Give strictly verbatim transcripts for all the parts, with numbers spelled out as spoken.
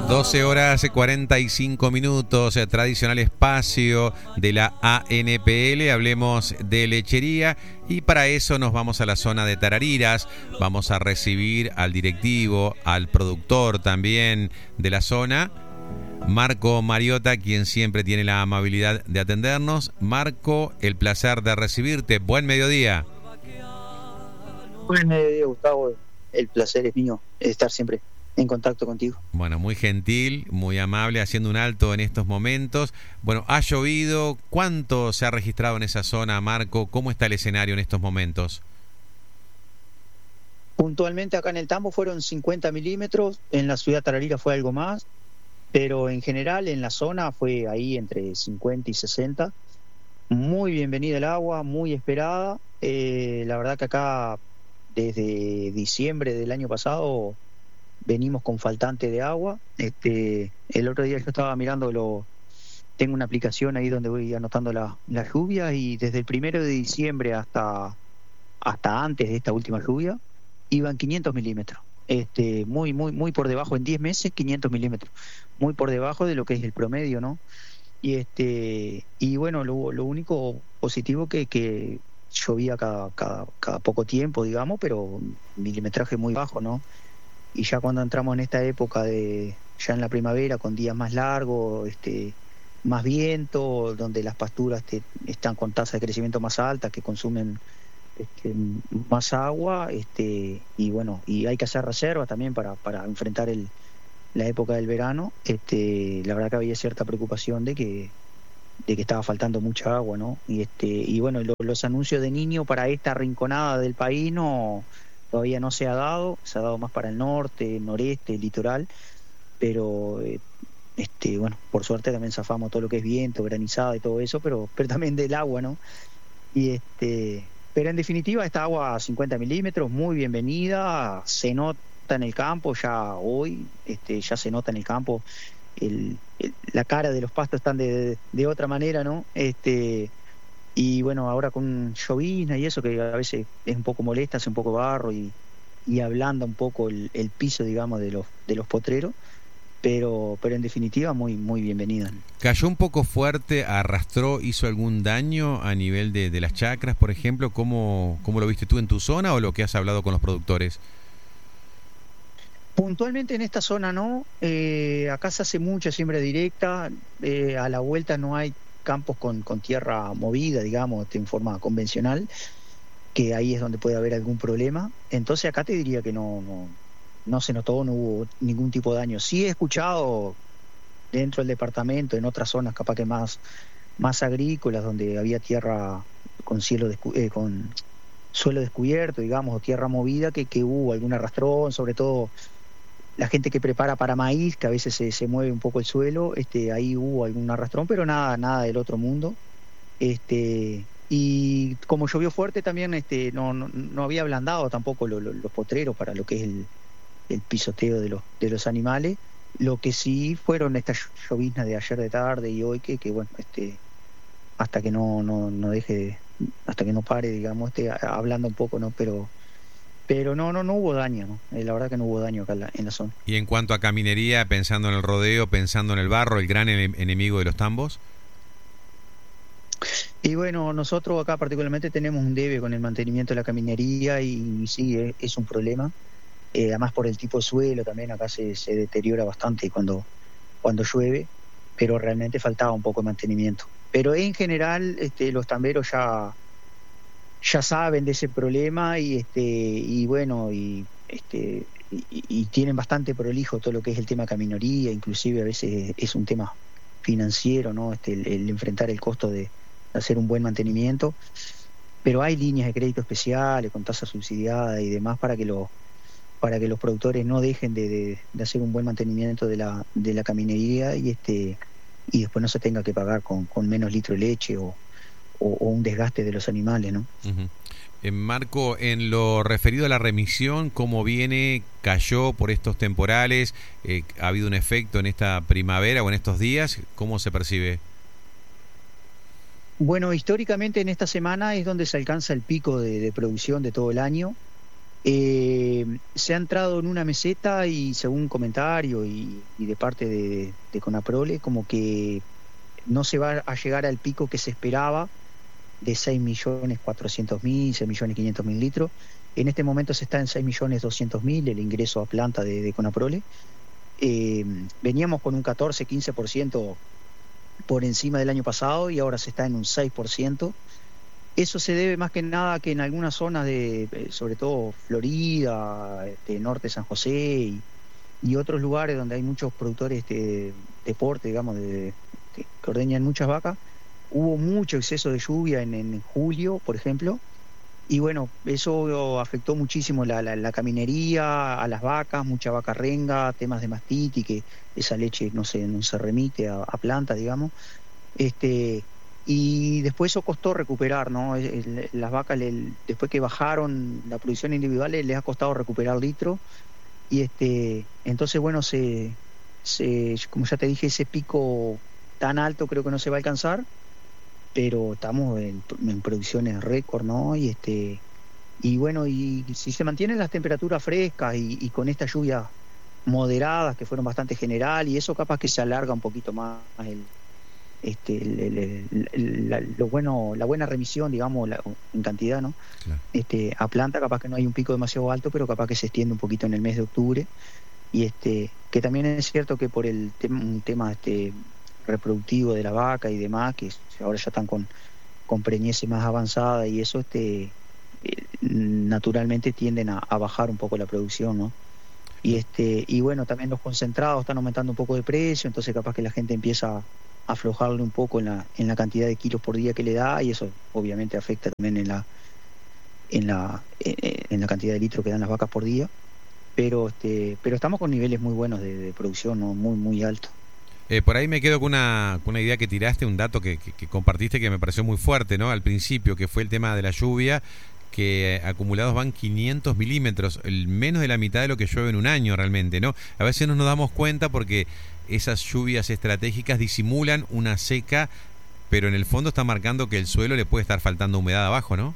doce horas cuarenta y cinco minutos, tradicional espacio de la A N P L, hablemos de lechería y para eso nos vamos a la zona de Tarariras, vamos a recibir al directivo, al productor también de la zona, Marco Mariota, quien siempre tiene la amabilidad de atendernos. Marco, el placer de recibirte, buen mediodía. Buen mediodía, Gustavo, el placer es mío estar siempre en contacto contigo. Bueno, muy gentil, muy amable, haciendo un alto en estos momentos. Bueno, ha llovido. ¿Cuánto se ha registrado en esa zona, Marco? ¿Cómo está el escenario en estos momentos? Puntualmente acá en el Tambo fueron cincuenta milímetros, en la ciudad de Tararira fue algo más, pero en general en la zona fue ahí entre cincuenta y sesenta. Muy bienvenida el agua, muy esperada. Eh, la verdad que acá desde diciembre del año pasado venimos con faltante de agua. Este, el otro día yo estaba mirando, lo, tengo una aplicación ahí donde voy anotando la, la lluvia y desde el primero de diciembre hasta, hasta antes de esta última lluvia iban quinientos milímetros. Este, muy, muy, muy por debajo, en diez meses quinientos milímetros, muy por debajo de lo que es el promedio, ¿no? Y este, y bueno, lo, lo único positivo que, que llovía cada, cada, cada poco tiempo, digamos, pero milimetraje muy bajo, ¿no? Y ya cuando entramos en esta época de ya en la primavera con días más largos, este, más viento, donde las pasturas te, están con tasas de crecimiento más altas, que consumen este, más agua, este, y bueno, y hay que hacer reservas también para, para enfrentar el, la época del verano. Este, la verdad que había cierta preocupación de que de que estaba faltando mucha agua, ¿no? Y este, y bueno, lo, los anuncios de Niño para esta rinconada del país no todavía no se ha dado, se ha dado más para el norte, el noreste, el litoral, pero eh, este, bueno, por suerte también zafamos todo lo que es viento, granizada y todo eso, pero, pero también del agua, ¿no? Y este, pero en definitiva esta agua a cincuenta milímetros, muy bienvenida, se nota en el campo ya hoy, este, ya se nota en el campo el, el, la cara de los pastos están de, de, de otra manera, ¿no? Este, y bueno, ahora con llovizna y eso que a veces es un poco molesta, hace un poco barro y, y ablanda un poco el, el piso, digamos, de los de los potreros, pero pero en definitiva muy muy bienvenida. ¿Cayó un poco fuerte, arrastró, hizo algún daño a nivel de, de las chacras, por ejemplo? ¿Cómo, ¿Cómo lo viste tú en tu zona o lo que has hablado con los productores? Puntualmente en esta zona no, eh, acá se hace mucha siembra directa, eh, a la vuelta no hay campos con, con tierra movida, digamos, en forma convencional, que ahí es donde puede haber algún problema. Entonces acá te diría que no, no, no se notó, no hubo ningún tipo de daño. Sí he escuchado dentro del departamento, en otras zonas capaz que más, más agrícolas, donde había tierra con cielo descu- eh, con suelo descubierto, digamos, o tierra movida, que, que hubo algún arrastrón, sobre todo la gente que prepara para maíz, que a veces se, se mueve un poco el suelo, este, ahí hubo algún arrastrón, pero nada, nada del otro mundo. Este, y como llovió fuerte también, este, no, no, no había ablandado tampoco lo, lo, los potreros para lo que es el, el pisoteo de los, de los animales. Lo que sí fueron estas lloviznas de ayer de tarde y hoy, que, que bueno, este, hasta que no, no, no deje, hasta que no pare, digamos, este, hablando un poco, ¿no? Pero Pero no, no, no hubo daño, ¿no? Eh, la verdad que no hubo daño acá en la, en la zona. Y en cuanto a caminería, pensando en el rodeo, pensando en el barro, el gran enemigo de los tambos. Y bueno, nosotros acá particularmente tenemos un debe con el mantenimiento de la caminería y, y sí, es, es un problema. Eh, además por el tipo de suelo también acá se, se deteriora bastante cuando, cuando llueve, pero realmente faltaba un poco de mantenimiento. Pero en general este, los tamberos ya... ya saben de ese problema y este y bueno y este y, y tienen bastante prolijo todo lo que es el tema caminoría, inclusive a veces es un tema financiero, ¿no? Este el, el enfrentar el costo de hacer un buen mantenimiento, pero hay líneas de crédito especiales con tasa subsidiada y demás para que los para que los productores no dejen de, de, de hacer un buen mantenimiento de la de la caminería y este y después no se tenga que pagar con, con menos litro de leche o O, o un desgaste de los animales, ¿no? Uh-huh. Eh, Marco, en lo referido a la remisión, ¿cómo viene? ¿Cayó por estos temporales? Eh, ¿Ha habido un efecto en esta primavera o en estos días? ¿Cómo se percibe? Bueno, históricamente en esta semana es donde se alcanza el pico de, de producción de todo el año. Eh, se ha entrado en una meseta y según comentario y, y de parte de, de Conaprole, como que no se va a llegar al pico que se esperaba de seis millones cuatrocientos mil, seis millones quinientos mil litros. En este momento se está en seis millones doscientos mil el ingreso a planta de, de Conaprole. Eh, veníamos con un catorce quince por ciento por encima del año pasado y ahora se está en un seis por ciento. Eso se debe más que nada a que en algunas zonas de, sobre todo Florida, este, norte de San José y, y otros lugares donde hay muchos productores de deporte, digamos, de, de, que ordeñan muchas vacas, hubo mucho exceso de lluvia en, en julio, por ejemplo, y bueno, eso afectó muchísimo la, la, la caminería, a las vacas, mucha vaca renga, temas de mastitis, que esa leche no se, no se remite a, a planta, digamos. Este, y después eso costó recuperar, ¿no? El, el, las vacas, el, después que bajaron la producción individual, les ha costado recuperar litro. Y este, entonces, bueno, se, se, como ya te dije, ese pico tan alto creo que no se va a alcanzar, pero estamos en, en producciones récord, ¿no? Y este y bueno, y si se mantienen las temperaturas frescas y, y con estas lluvias moderadas que fueron bastante general, y eso capaz que se alarga un poquito más el este el, el, el, el, la, lo bueno la buena remisión, digamos, la, en cantidad, ¿no? Claro. Este a planta capaz que no hay un pico demasiado alto, pero capaz que se extiende un poquito en el mes de octubre. Y este que también es cierto que por el tema un tema este reproductivo de la vaca y demás, que ahora ya están con, con preñez más avanzada y eso, este eh, naturalmente tienden a, a bajar un poco la producción, ¿no? Y este y bueno, también los concentrados están aumentando un poco de precio, entonces capaz que la gente empieza a aflojarle un poco en la en la cantidad de kilos por día que le da, y eso obviamente afecta también en la en la en la cantidad de litros que dan las vacas por día, pero este pero estamos con niveles muy buenos de, de producción, ¿no? Muy muy altos. Eh, por ahí me quedo con una, con una idea que tiraste, un dato que, que, que compartiste que me pareció muy fuerte, ¿no? Al principio, que fue el tema de la lluvia, que eh, acumulados van quinientos milímetros, el menos de la mitad de lo que llueve en un año realmente, ¿no? A veces no nos damos cuenta porque esas lluvias estratégicas disimulan una seca, pero en el fondo está marcando que el suelo le puede estar faltando humedad abajo, ¿no?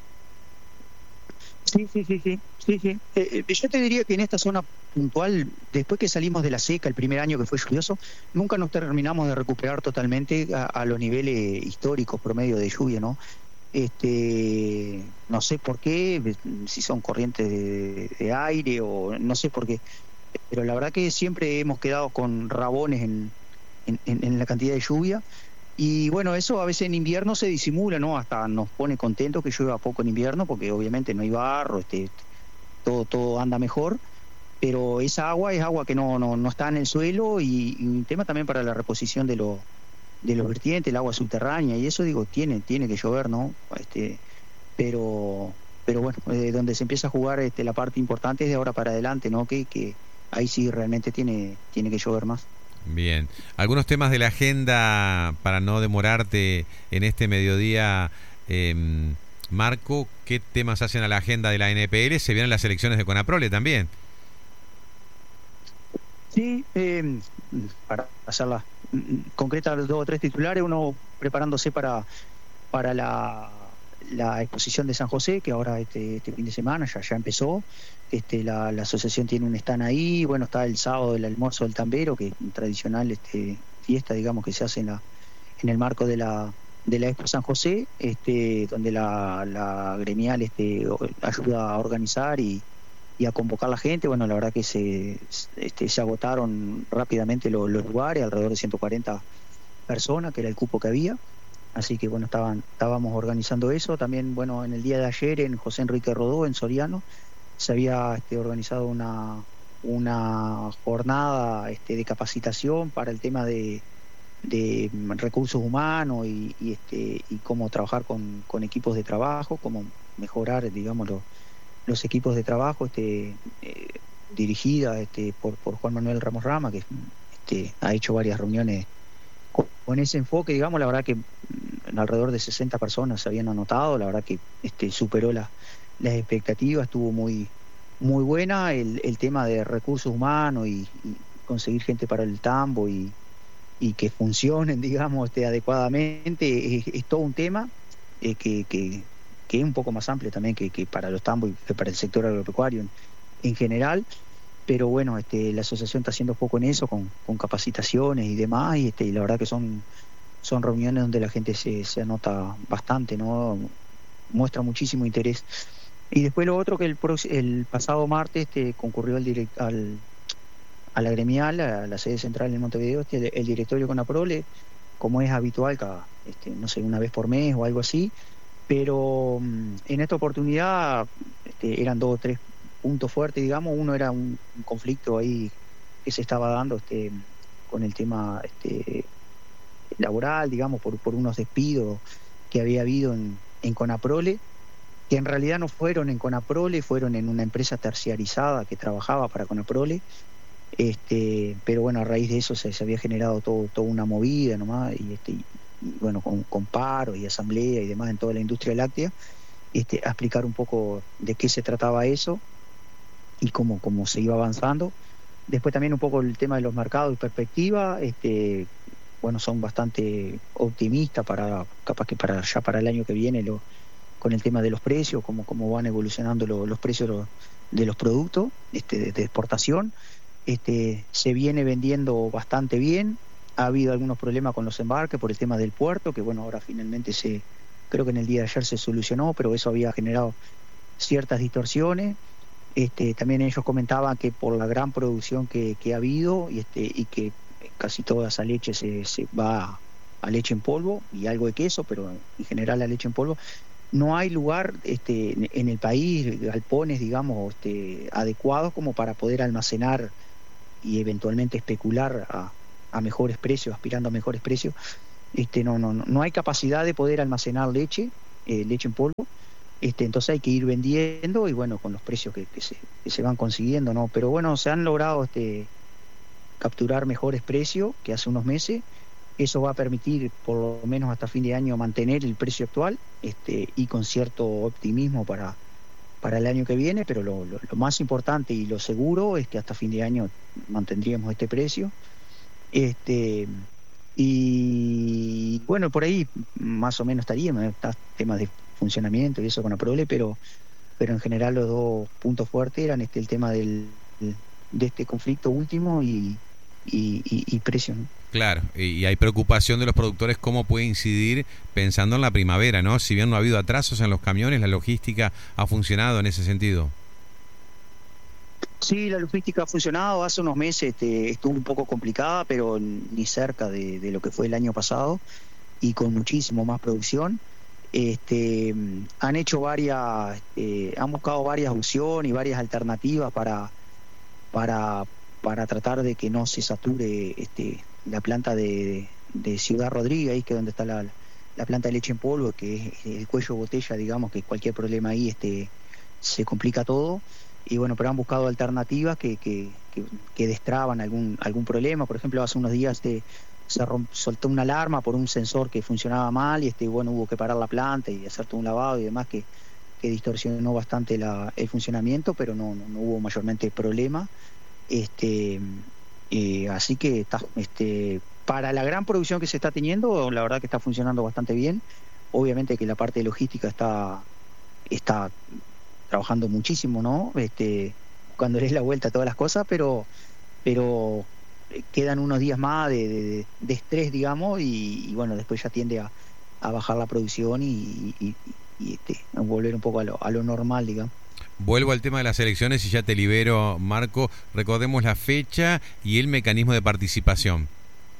Sí, sí, sí, sí, sí, sí. Eh, eh, yo te diría que en esta zona puntual, después que salimos de la seca el primer año que fue lluvioso, nunca nos terminamos de recuperar totalmente a, a los niveles históricos promedio de lluvia, ¿no? Este, no sé por qué, si son corrientes de, de aire o no sé por qué, pero la verdad que siempre hemos quedado con rabones en, en, en la cantidad de lluvia. Y bueno, eso a veces en invierno se disimula, ¿no? Hasta nos pone contentos que llueva poco en invierno, porque obviamente no hay barro, este, todo, todo anda mejor, pero esa agua es agua que no, no, no está en el suelo, y, y un tema también para la reposición de, lo, de los vertientes, el agua subterránea, y eso digo, tiene, tiene que llover, ¿no? Este, pero, pero bueno, eh, donde se empieza a jugar este, la parte importante es de ahora para adelante, ¿no? Que, que ahí sí realmente tiene, tiene que llover más. Bien. Algunos temas de la agenda para no demorarte en este mediodía, eh, Marco, ¿qué temas hacen a la agenda de la N P L? Se vienen las elecciones de Conaprole también. Sí, eh, para hacerlas concretas, dos o tres titulares, uno preparándose para, para la, la exposición de San José, que ahora este, este fin de semana ya, ya empezó. Este, la, la asociación tiene un stand ahí, bueno, está el sábado el almuerzo del tambero, que es un tradicional este, fiesta, digamos, que se hace en, la, en el marco de la, de la Expo San José, este, donde la, la gremial este, ayuda a organizar y, y a convocar a la gente. Bueno, la verdad que se, este, se agotaron rápidamente los, los lugares, alrededor de ciento cuarenta personas, que era el cupo que había. Así que bueno, estaban, estábamos organizando eso. También, bueno, en el día de ayer en José Enrique Rodó, en Soriano, se había este, organizado una, una jornada este, de capacitación para el tema de, de recursos humanos y, y, este, y cómo trabajar con, con equipos de trabajo, cómo mejorar, digamos, los, los equipos de trabajo, este, eh, dirigida este, por, por Juan Manuel Ramos Rama, que este, ha hecho varias reuniones con, con ese enfoque. Digamos, la verdad que alrededor de sesenta personas se habían anotado, la verdad que este, superó la las expectativas, estuvo muy muy buena. El, el tema de recursos humanos y, y conseguir gente para el tambo y, y que funcionen, digamos, este, adecuadamente, es, es todo un tema eh, que, que, que es un poco más amplio también que, que para los tambos y que para el sector agropecuario en, en general. Pero bueno, este, la asociación está haciendo poco en eso, con, con capacitaciones y demás, y, este, y la verdad que son, son reuniones donde la gente se, se anota bastante, ¿no? Muestra muchísimo interés. Y después lo otro que el, el pasado martes este, concurrió el direct, al, a la gremial, a la sede central en Montevideo, este, el, el directorio CONAPROLE, como es habitual, cada, este, no sé, una vez por mes o algo así, pero en esta oportunidad este, eran dos o tres puntos fuertes, digamos. Uno era un, un conflicto ahí que se estaba dando este, con el tema este, laboral, digamos, por, por unos despidos que había habido en, en CONAPROLE, que en realidad no fueron en CONAPROLE, fueron en una empresa terciarizada que trabajaba para CONAPROLE, este, pero bueno, a raíz de eso se, se había generado todo, toda una movida nomás, y, este, y, y bueno, con, con paro y asamblea y demás en toda la industria láctea, este, a explicar un poco de qué se trataba eso y cómo, cómo se iba avanzando. Después también un poco el tema de los mercados y perspectiva, este, bueno, son bastante optimistas para, capaz que para ya para el año que viene, lo, con el tema de los precios, cómo, cómo van evolucionando lo, los precios de los, de los productos este, de, de exportación. Este, se viene vendiendo bastante bien. Ha habido algunos problemas con los embarques por el tema del puerto, que bueno, ahora finalmente se, creo que en el día de ayer se solucionó, pero eso había generado ciertas distorsiones. Este, también ellos comentaban que por la gran producción que, que ha habido y, este, y que casi toda esa leche se, se va a leche en polvo y algo de queso, pero en general a leche en polvo, no hay lugar este, en el país, galpones, digamos, este, adecuados como para poder almacenar y eventualmente especular a, a mejores precios, aspirando a mejores precios. Este, no, no, no hay capacidad de poder almacenar leche, eh, leche en polvo. Este, entonces hay que ir vendiendo y bueno, con los precios que, que, se, que se van consiguiendo, ¿no? Pero bueno, se han logrado este, capturar mejores precios que hace unos meses. Eso va a permitir, por lo menos hasta fin de año, mantener el precio actual este, y con cierto optimismo para, para el año que viene, pero lo, lo, lo más importante y lo seguro es que hasta fin de año mantendríamos este precio. Este, y bueno, por ahí más o menos estaría, está temas de funcionamiento y eso con APROLE, pero pero en general los dos puntos fuertes eran este el tema del de este conflicto último y, y, y, y precio, ¿no? Claro, y hay preocupación de los productores cómo puede incidir pensando en la primavera, ¿no? Si bien no ha habido atrasos en los camiones, la logística ha funcionado en ese sentido. Sí, la logística ha funcionado. Hace unos meses este, estuvo un poco complicada, pero ni cerca de, de lo que fue el año pasado y con muchísimo más producción. Este, han hecho varias, eh, han buscado varias opciones y varias alternativas para, para, para tratar de que no se sature este, la planta de, de Ciudad Rodríguez, ahí que es donde está la, la planta de leche en polvo, que es el cuello de botella, digamos, que cualquier problema ahí este, se complica todo. Y bueno, pero han buscado alternativas que, que, que, que destraban algún, algún problema. Por ejemplo, hace unos días este, se romp, soltó una alarma por un sensor que funcionaba mal y este bueno hubo que parar la planta y hacer todo un lavado y demás que, que distorsionó bastante la, el funcionamiento, pero no, no, no hubo mayormente problema. Este, eh, así que está, este, para la gran producción que se está teniendo, la verdad que está funcionando bastante bien. Obviamente que la parte de logística está, está trabajando muchísimo, ¿no? Este, cuando lees la vuelta a todas las cosas, pero, pero quedan unos días más de, de, de estrés, digamos, y, y bueno, después ya tiende a, a bajar la producción y, y, y este, a volver un poco a lo, a lo normal, digamos. Vuelvo al tema de las elecciones y ya te libero, Marco. Recordemos la fecha y el mecanismo de participación.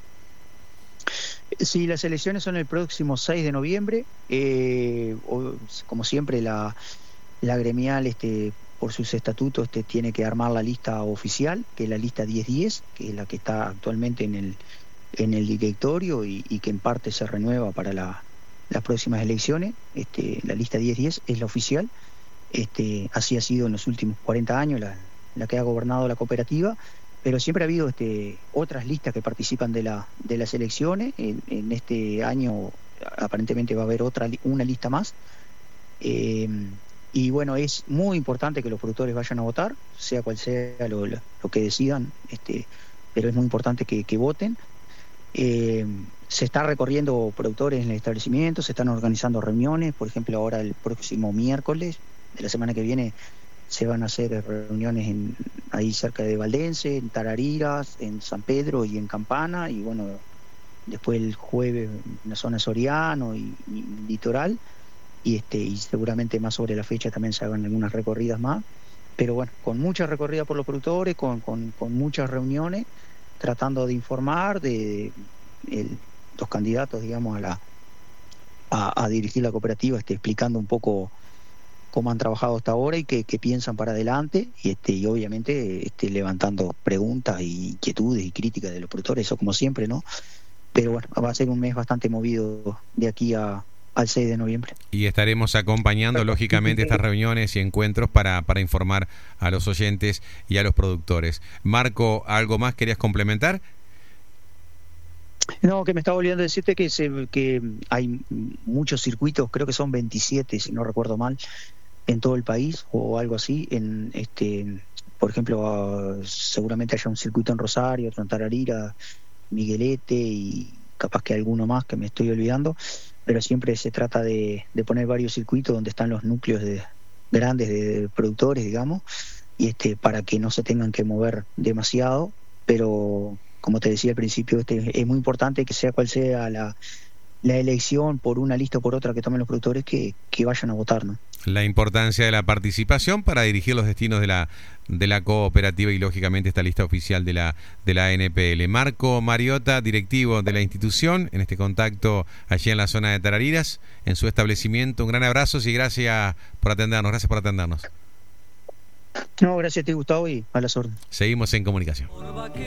Sí, las elecciones son el próximo seis de noviembre. Eh, o, como siempre, la, la gremial, este, por sus estatutos, este, tiene que armar la lista oficial, que es la lista diez diez, que es la que está actualmente en el, en el directorio y, y que en parte se renueva para la, las próximas elecciones. Este, la lista diez diez es la oficial. Este, así ha sido en los últimos cuarenta años la, la que ha gobernado la cooperativa, pero siempre ha habido este, otras listas que participan de, la, de las elecciones. En, en este año aparentemente va a haber otra una lista más. Eh, y bueno, es muy importante que los productores vayan a votar, sea cual sea lo, lo que decidan, este, pero es muy importante que, que voten. Eh, se está recorriendo productores en el establecimiento, se están organizando reuniones, por ejemplo, ahora el próximo miércoles de la semana que viene se van a hacer reuniones en, ahí cerca de Valdense, en Tarariras, en San Pedro y en Campana, y bueno, después el jueves en la zona de Soriano y, y Litoral, y este y seguramente más sobre la fecha también se hagan algunas recorridas más, pero bueno, con muchas recorridas por los productores, con, con, con muchas reuniones, tratando de informar de, de el, los candidatos, digamos, a la a, a dirigir la cooperativa, este, explicando un poco cómo han trabajado hasta ahora y qué, qué piensan para adelante, y este y obviamente este, levantando preguntas y inquietudes y críticas de los productores, eso como siempre, ¿no? Pero bueno, va a ser un mes bastante movido de aquí a, al seis de noviembre. Y estaremos acompañando, lógicamente, estas reuniones y encuentros para, para informar a los oyentes y a los productores. Marco, ¿algo más querías complementar? No, que me estaba olvidando decirte que, se, que hay muchos circuitos, creo que son veintisiete, si no recuerdo mal, en todo el país o algo así. En este, por ejemplo, uh, seguramente haya un circuito en Rosario, otro en Tararira, Miguelete y capaz que alguno más que me estoy olvidando, pero siempre se trata de, de poner varios circuitos donde están los núcleos de, grandes de productores, digamos, y este para que no se tengan que mover demasiado, pero como te decía al principio, este es muy importante que sea cual sea la, la elección por una lista o por otra que tomen los productores, que, que vayan a votar, ¿no? La importancia de la participación para dirigir los destinos de la de la cooperativa y lógicamente esta lista oficial de la de la A N P L. Marco Mariota, directivo de la institución, en este contacto allí en la zona de Tarariras, en su establecimiento. Un gran abrazo y gracias por atendernos, gracias por atendernos. No, gracias a ti, Gustavo, y a las órdenes. Seguimos en comunicación.